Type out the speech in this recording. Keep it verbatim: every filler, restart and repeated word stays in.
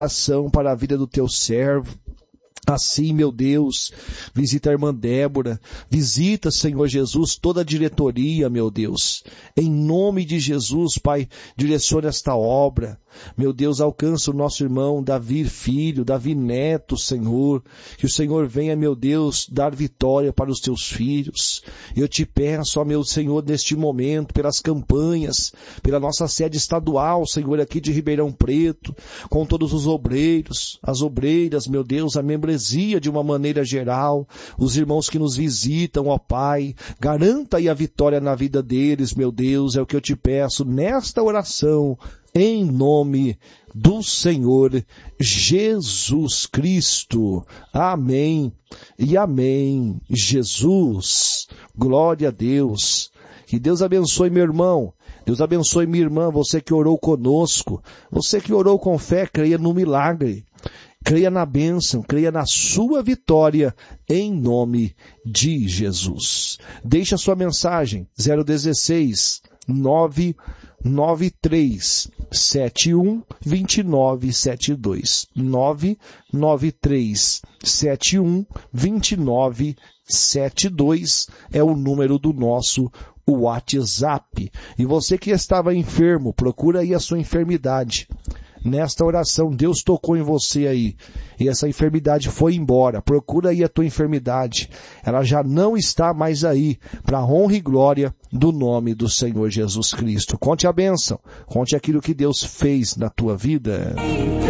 ação para a vida do teu servo. Assim, meu Deus, visita a irmã Débora, visita, Senhor Jesus, toda a diretoria, meu Deus. Em nome de Jesus, Pai, direcione esta obra. Meu Deus, alcança o nosso irmão Davi Filho, Davi Neto, Senhor. Que o Senhor venha, meu Deus, dar vitória para os teus filhos. Eu te peço, ó meu Senhor, neste momento, pelas campanhas, pela nossa sede estadual, Senhor, aqui de Ribeirão Preto, com todos os obreiros, as obreiras, meu Deus, a membresia de uma maneira geral, os irmãos que nos visitam, ó Pai, garanta aí a vitória na vida deles, meu Deus, é o que eu te peço nesta oração, em nome do Senhor Jesus Cristo. Amém e amém. Jesus, glória a Deus. Que Deus abençoe meu irmão, Deus abençoe minha irmã, você que orou conosco, você que orou com fé, creia no milagre. Creia na bênção, creia na sua vitória, em nome de Jesus. Deixe a sua mensagem, zero dezesseis, nove nove três sete um dois nove sete dois. nove nove três sete um dois nove sete dois é o número do nosso WhatsApp. E você que estava enfermo, procura aí a sua enfermidade. Nesta oração, Deus tocou em você aí, e essa enfermidade foi embora. Procura aí a tua enfermidade. Ela já não está mais aí, para a honra e glória do nome do Senhor Jesus Cristo. Conte a bênção, conte aquilo que Deus fez na tua vida.